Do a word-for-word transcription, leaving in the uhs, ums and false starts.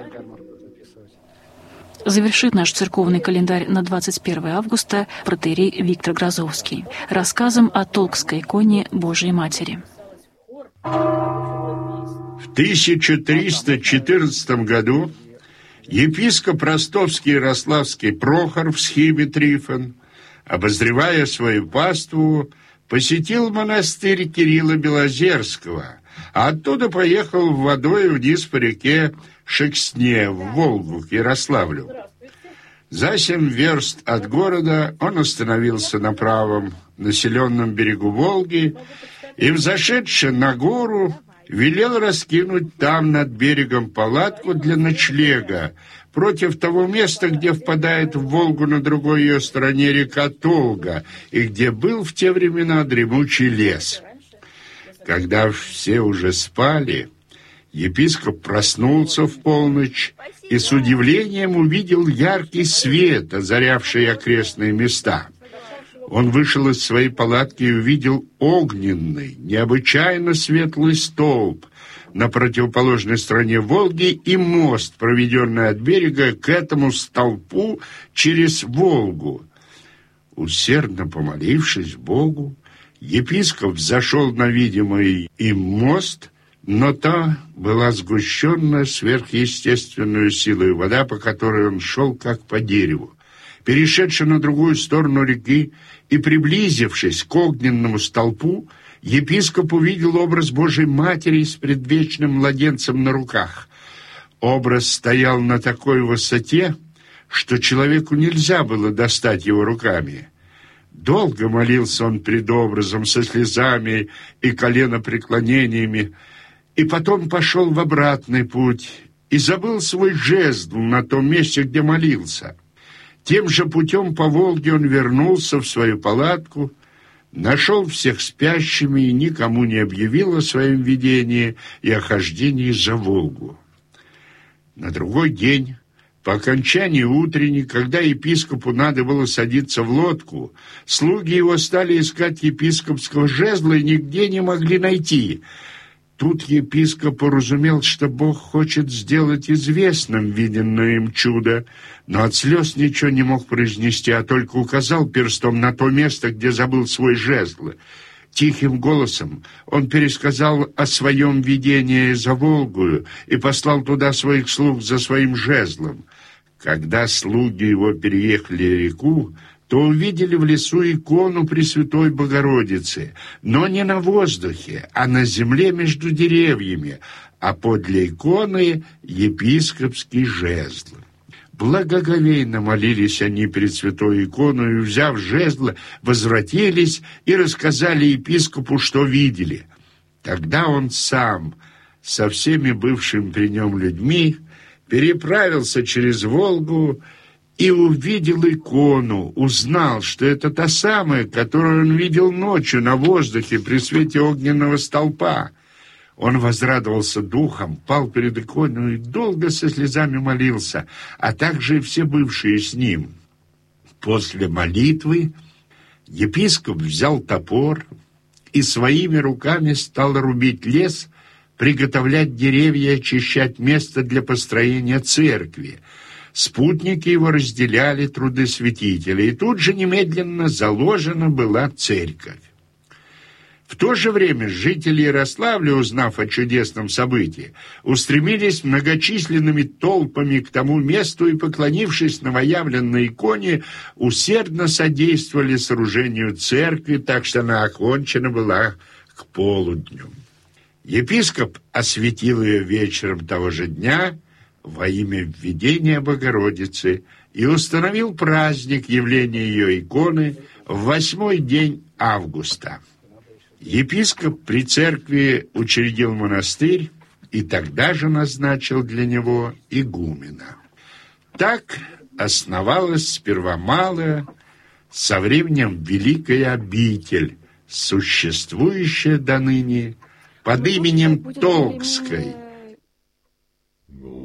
Завершит наш церковный календарь на двадцать первое августа протоиерей Виктор Грозовский рассказом о Толкской иконе Божией Матери. В тысяча триста четырнадцатом году епископ ростовский ярославский Прохор в схиме Трифон, обозревая свою паству, посетил монастырь Кирилла Белозерского, а оттуда поехал водой вниз по реке Шексне в Волгу к Ярославлю. За семь верст от города он остановился на правом населенном берегу Волги и, взошедши на гору, велел раскинуть там над берегом палатку для ночлега против того места, где впадает в Волгу на другой ее стороне река Толга и где был в те времена дремучий лес. Когда все уже спали, епископ проснулся в полночь и с удивлением увидел яркий свет, озарявший окрестные места. Он вышел из своей палатки и увидел огненный, необычайно светлый столб на противоположной стороне Волги и мост, проведенный от берега к этому столпу через Волгу. Усердно помолившись Богу, епископ взошел на видимый им мост, но та была сгущенная сверхъестественную силой вода, по которой он шел, как по дереву. Перешедший на другую сторону реки и приблизившись к огненному столпу, епископ увидел образ Божией Матери с предвечным младенцем на руках. Образ стоял на такой высоте, что человеку нельзя было достать его руками. Долго молился он пред образом со слезами и коленопреклонениями, и потом пошел в обратный путь и забыл свой жезл на том месте, где молился. Тем же путем по Волге он вернулся в свою палатку, нашел всех спящими и никому не объявил о своем видении и о хождении за Волгу. На другой день, по окончании утренней, когда епископу надо было садиться в лодку, слуги его стали искать епископского жезла и нигде не могли найти. Тут епископ уразумел, что Бог хочет сделать известным виденное им чудо, но от слез ничего не мог произнести, а только указал перстом на то место, где забыл свой жезл. Тихим голосом он пересказал о своем видении за Волгою и послал туда своих слуг за своим жезлом. Когда слуги его переехали реку, то увидели в лесу икону Пресвятой Богородицы, но не на воздухе, а на земле между деревьями, а подле иконы епископский жезл. Благоговейно молились они перед святой иконой, и, взяв жезл, возвратились и рассказали епископу, что видели. Тогда он сам со всеми бывшими при нем людьми переправился через Волгу и увидел икону, узнал, что это та самая, которую он видел ночью на воздухе при свете огненного столпа. Он возрадовался духом, пал перед иконой и долго со слезами молился, а также и все бывшие с ним. После молитвы епископ взял топор и своими руками стал рубить лес, приготовлять деревья, очищать место для построения церкви. Спутники его разделяли труды святителя, и тут же немедленно заложена была церковь. В то же время жители Ярославля, узнав о чудесном событии, устремились многочисленными толпами к тому месту и, поклонившись новоявленной иконе, усердно содействовали сооружению церкви, так что она окончена была к полудню. Епископ осветил ее вечером того же дня во имя введения Богородицы и установил праздник явления ее иконы в восьмой день августа. Епископ при церкви учредил монастырь и тогда же назначил для него игумена. Так основалась сперва малая, со временем великая обитель, существующая доныне под именем Толкской.